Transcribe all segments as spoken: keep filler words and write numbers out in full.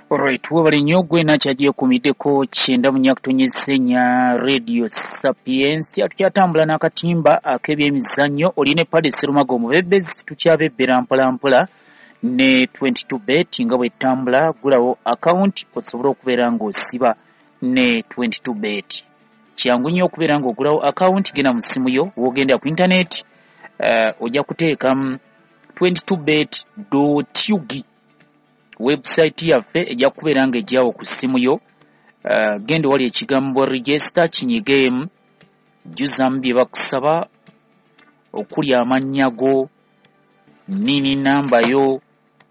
Alright, wabali nnyo gwe nakyagiye kumiddeko kyenda mu nyakutonnyesenya Radio Sapiens atukyatambula n'akatimba ak'ebyemizannyo oline Paddy Serumago omubebezi tukyabebbera mpola mpola ne twenty-two bet nga bw'etambula gulawo account osobola okubeera ng'osiba ne twenty-two bet. Kyangu nnyo okubeera ng'ogulawo account genda mu ssimu yo w'ogenda ku internet uh, ojja kuteekamu twenty-two bet dot u g website yaffe ejja kubeera nga ejjawo ku ssimu yo. Uh, genda wali ekigambo register kinyigemu jjuzamu bye bakusaba okuli amannya go, nini namba yo,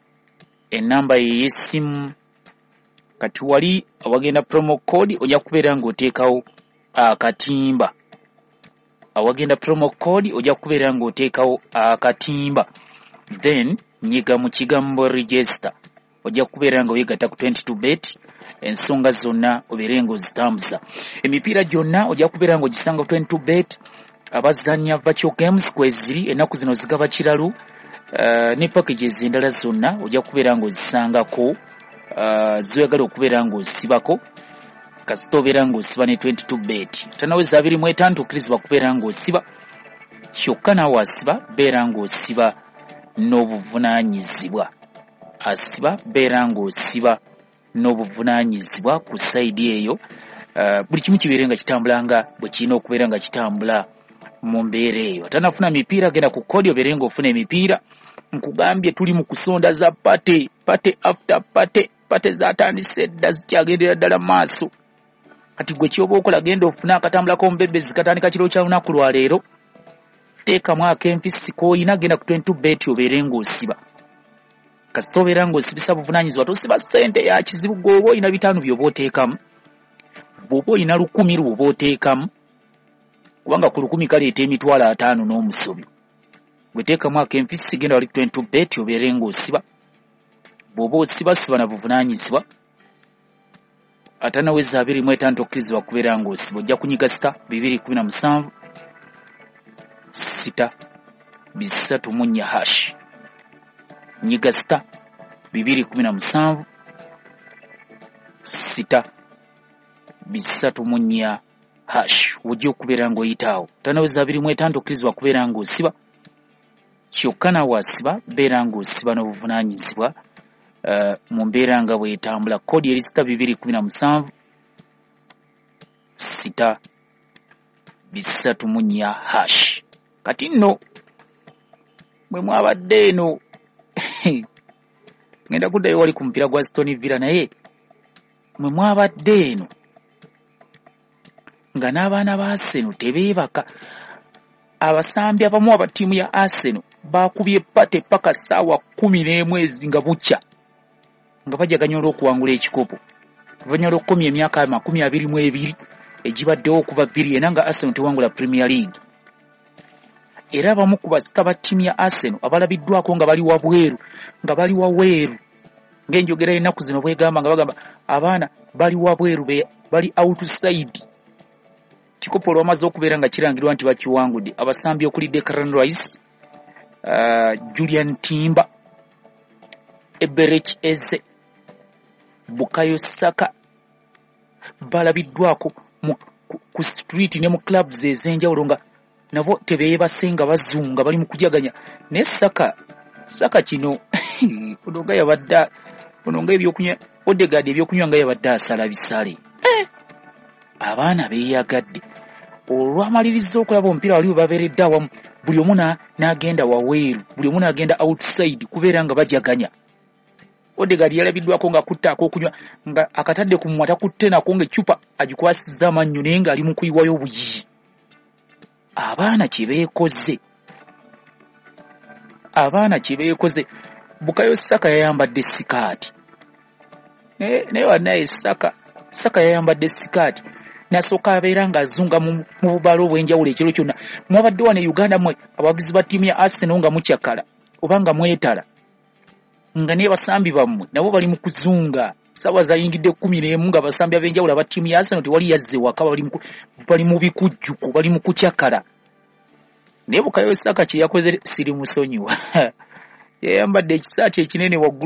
enamba ye y'essimu. Kati wali awagenda promo code ojja kubeera ng'oteekawo akatimba. Awagenda promo code ojja kubeera ng'oteekawo akatimba. Then nyiga mu kigambo register. Ojja kubeera nga weegatta ku twenty-two bet ensonga zonna obeere ng'ozitambuza. Emipiira gyonna ojja kubeera ng'ogisanga ku twenty-two bet. Abazannya virtual games kweziri ennaku zino zigaba kiralu uh, ne packages endala zonna ojja kubeera ng'ozisangako uh, zoyagala okubeera ng'osibako kasita obeera ng'osiba ne twenty-two bet. Tanaweza abiri mu etaano tukkirizibwa kubeera ng'osiba kyokka naawe asiba beera ng'osiba n'obuvunaanyizibwa. Asiba beera ng'osiba n'obuvunaanyizibwa ku sayidi eyo. Uh, buli kimu kibeere nga kitambula nga bwe kirina okubeera nga kitambula mu mbeera eyo. Atanafuna mipiira genda ku kodi obeere ng'ofuna emipiira. Nkugambye tuli mu kusonda za pate pate after pate pate zatandise dda zikyagendera ddala maaso. Kati gwe kyoba okola genda ofuna akatambulako omubebezi katandika kiro kya lunaku lwa leero. Teekamu ak'empisi k'olina genda ku twenty-two bet obeere ng'osiba. Kasita obeera ng'osibisa buvunaanyizibwa tosiba ssente ya kizibu gw'oba olina bitaano by'oba oteekamu. Bw'oba olina lukumi lw'oba oteekamu kubanga ku lukumi kaleeta emitwalo ataano n'omusobi. Gwe teekamu ak'empisi genda wali ku twenty-two bet obeere ng'osiba. Bw'oba osiba siba na buvunaanyizibwa. Atanaweza abiri mu etaano tokkirizibwa kubeera ng'osiba. Ojja kunyiga sita bibiri kumi na musanvu sita bisatu mu nnya hash. Nyiga sita bibiri kumi na musanvu sita bisatu mu nnya hash. Ojja okubeera ng'oyitaawo. Tanaweza abiri mu etaano tokkirizibwa kubeera ng'osiba kyokka naawe asiba beera ng'osiba n'obuvunaanyizibwa uh, mu mbeera nga bw'etambula. Kodi eri sita bibiri kumi na musanvu sita bisatu mu nnya hash. Kati nno mwe mwabadde eno ngenda kuddayo wali ku mupiira gwa Aston Villa naye mwe mwabadde eno nga n'abaana ba Arsenal tebeebaka. Abasambi abamu aba ttiimu ya Arsenal baakubye pate paka ssaawa kumi n'emwezi nga bukya nga bajaganya olw'okuwangula ekikopo oluvannyuma lw'okukomya emyaka makumi abiri mu ebiri egibaddewo okuva bbiri ena nga Arsenal tewangula Premier League. Era abamu ku basita ba ttiimu ya Arsenal abalabiddwako nga bali wabweru nga bali waweeru ng'enjogera y'ennaku zino bwegamba nga bagamba abaana bali wabweru bali outside. Kikopo olwamaze okubeera nga kirangirwa nti bakiwangudde abasambi okuli Declan Rice, uh, Julian Timber, Eberech Eze, Bukayo Saka balabiddwako mu, ku, ku street ne mu clubs ez'enjawulo nga nabo tebeebasenga bazunga bali mu kujaganya. Ne Saka Saka kino ono nga yabadde ono nga ebyokunywa Odegaard ebyokunywa nga yabadde asala bisale. Eh, abaana beeyagadde olwamaliriza okulaba omupiira wali babeeredde awamu buli omu n'agenda waweeru buli omu n'agenda outside kubeera nga bajaganya. Odegaard yalabiddwako nga kutta ak'okunywa nga akatadde ku mumwa takutte nako ng'eccupa agikwasizza amannyo naye ng'ali mu kuyiwayo obuyiyi. Abaana kye beekoze abaana kye beekoze. Bukayo Saka yayambadde sikaati naye wannaye Saka Saka yayambadde sikaati n'asooka abeera ng'azunga mu bubalo obw'enjawulo ekiro kyonna. Mwabadde wano e Uganda mwe abawagizi ba ttiimu ya Arsenal nga mukyakala oba nga mwetala nga naye basambi bammwe nabo bali mu kuzunga. Ssaawa zayingidde kkumi n'emu nga basambi ab'enjawulo aba ttiimu ya Arsenal tewali yazze waka bali mu bikujjuko bali mu kukyakala. Naye Bukayo Saka kye yakoze siri musonyiwa. Yayambadde ekisaati ekinene waggulu